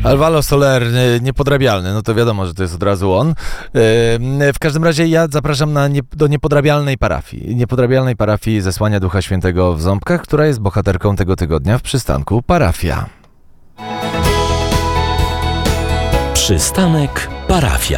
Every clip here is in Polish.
Alvaro Soler, niepodrabialny, no to wiadomo, że to jest od razu on. W każdym razie ja zapraszam do niepodrabialnej parafii Zesłania Ducha Świętego w Ząbkach, która jest bohaterką tego tygodnia w przystanku Parafia. Przystanek Parafia.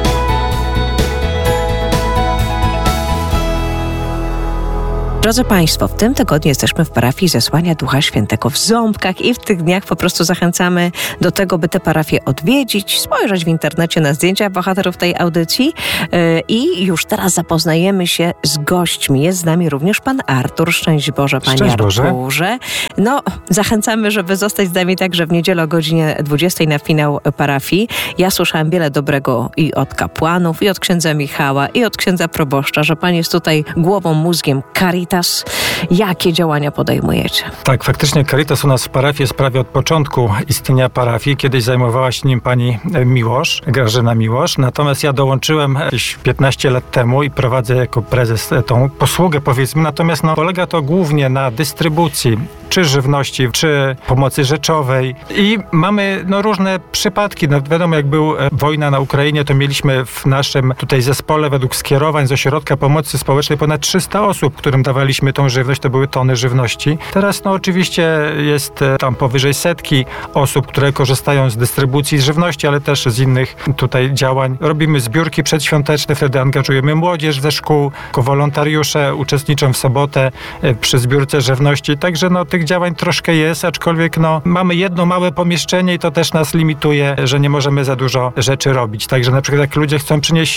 Drodzy Państwo, w tym tygodniu jesteśmy w parafii Zesłania Ducha Świętego w Ząbkach i w tych dniach po prostu zachęcamy do tego, by tę parafię odwiedzić, spojrzeć w internecie na zdjęcia bohaterów tej audycji i już teraz zapoznajemy się z gośćmi. Jest z nami również pan Artur. Szczęść Boże, panie Arturze. No, zachęcamy, żeby zostać z nami także w niedzielę o godzinie 20 na finał parafii. Ja słyszałam wiele dobrego i od kapłanów, i od księdza Michała, i od księdza proboszcza, że pan jest tutaj głową, mózgiem Caritas. Jakie działania podejmujecie? Tak, faktycznie Caritas u nas w parafii jest prawie od początku istnienia parafii. Kiedyś zajmowała się nim pani Miłosz, Grażyna Miłosz. Natomiast ja dołączyłem 15 lat temu i prowadzę jako prezes tą posługę, powiedzmy. Natomiast polega to głównie na dystrybucji czy żywności, czy pomocy rzeczowej. I mamy różne przypadki. Wiadomo, jak była wojna na Ukrainie, to mieliśmy w naszym tutaj zespole według skierowań z Ośrodka Pomocy Społecznej ponad 300 osób, którym dawaliśmy tą żywność. To były tony żywności. Teraz oczywiście jest tam powyżej 100 osób, które korzystają z dystrybucji żywności, ale też z innych tutaj działań. Robimy zbiórki przedświąteczne, wtedy angażujemy młodzież ze szkół, wolontariusze uczestniczą w sobotę przy zbiórce żywności. Także tych działań troszkę jest, aczkolwiek mamy jedno małe pomieszczenie i to też nas limituje, że nie możemy za dużo rzeczy robić. Także na przykład jak ludzie chcą przynieść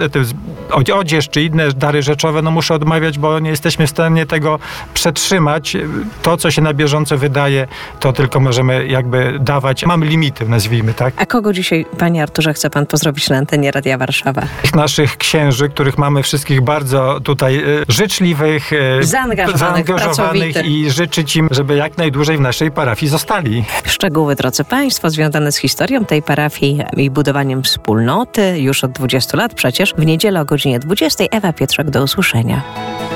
odzież czy inne dary rzeczowe, muszę odmawiać, bo nie jesteśmy w stanie tego przetrzymać. To, co się na bieżąco wydaje, to tylko możemy jakby dawać. Mamy limity, nazwijmy, tak? A kogo dzisiaj, panie Arturze, chce pan pozdrowić na antenie Radia Warszawa? Naszych księży, których mamy wszystkich bardzo tutaj życzliwych, zaangażowanych i życzyć im, żeby jak najdłużej w naszej parafii zostali. Szczegóły, drodzy Państwo, związane z historią tej parafii i budowaniem wspólnoty już od 20 lat przecież. W niedzielę o godzinie 20. Ewa Pietrzak, do usłyszenia.